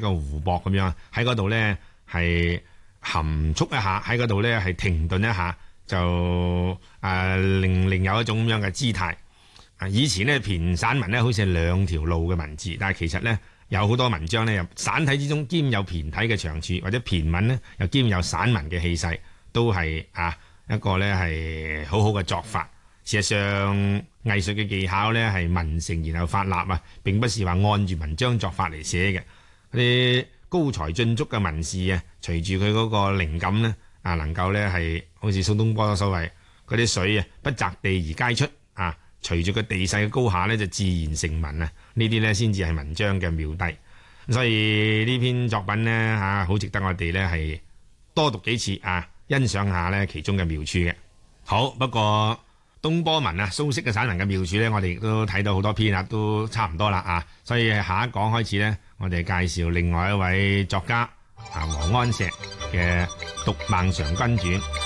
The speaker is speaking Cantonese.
個湖泊咁樣，喺嗰度咧係含蓄一下，喺嗰度咧係停頓一下，就另有一種咁樣嘅姿態。以前咧駢散文咧好似係兩條路嘅文字，但係其實咧有好多文章咧，散體之中兼有駢體嘅長處，或者駢文咧又兼有散文嘅氣勢，都係一個咧係好好嘅作法。事實上，藝術嘅技巧咧係文成然後發立並不是話按住文章作法嚟寫嘅。嗰啲高才進足嘅文士隨住佢嗰個靈感咧能夠咧係好似蘇東坡所謂嗰啲水不擇地而皆出隨住個地勢嘅高下咧就自然成文呢啲咧先至係文章嘅妙諦。所以呢篇作品咧好值得我哋咧係多讀幾次欣賞下咧其中嘅妙處嘅。好，不過東坡文蘇軾嘅散文嘅妙處咧，我哋亦都睇到好多篇都差唔多啦所以下一講開始咧，我哋介紹另外一位作家王安石嘅《讀孟嘗君傳》。